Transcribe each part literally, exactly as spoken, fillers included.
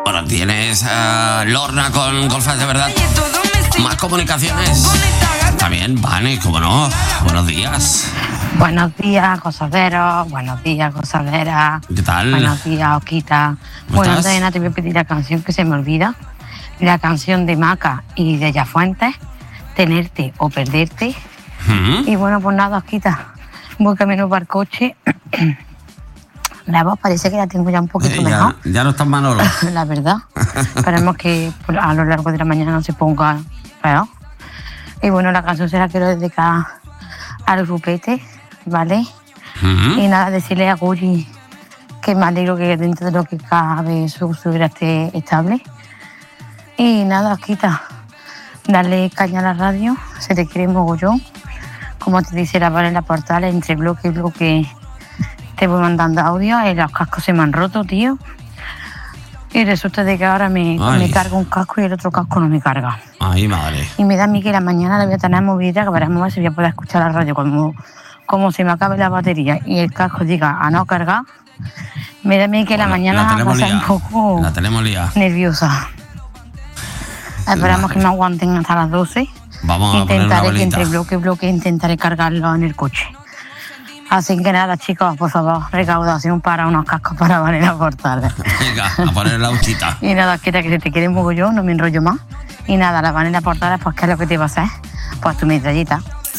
Bueno, tienes uh, Lorna con Golfas de Verdad. Más comunicaciones. También, Vane, cómo no. Buenos días. Buenos días, gozaderos. Buenos días, gozadera. ¿Qué tal? Buenos días, Oquita. Bueno, antes de nada te voy a pedir la canción que se me olvida. La canción de Maca y de Yafuentes, Tenerte o Perderte. ¿Mm? Y bueno, pues nada, Oquita. Voy camino para el coche. La voz parece que la tengo ya un poquito eh, ya, mejor. Ya no estás Manolo. La verdad. Esperemos que a lo largo de la mañana no se ponga peor. Y bueno, la canción se la quiero dedicar al grupete, ¿vale? Uh-huh. Y nada, decirle a Guri que me alegro que dentro de lo que cabe su subida esté estable. Y nada, Quita, darle caña a la radio, se te quiere mogollón. Como te dice la Vale en la portal, entre bloque y bloque te voy mandando audio y los cascos se me han roto, tío. Y resulta de que ahora me, me carga un casco y el otro casco no me carga. Ay, madre. Y me da a mí que la mañana la voy a tener movida, que veremos a ver si voy a poder escuchar la radio como, como se me acabe la batería y el casco diga a no cargar. Me da a mí que bueno, la mañana la va a ser un poco la tenemos liada. Nerviosa. Esperamos que me aguanten hasta las doce. Vamos a intentaré poner una que entre bloque y bloque intentaré cargarlo en el coche. Así que nada, chicos, por favor, recaudación para unos cascos para Vanessa Portales. Venga, a poner la huchita. Y nada, que te, que te quieren mogollón, no me enrollo más. Y nada, la Vanessa Portales, pues ¿qué es lo que te va a hacer? Pues tu metrallita.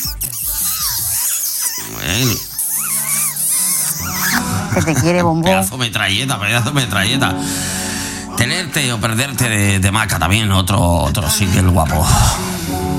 Bueno. Que te quiere, bombón. Pedazo metralleta, pedazo metralleta. Tenerte o perderte de, de Maca también, otro, otro single guapo.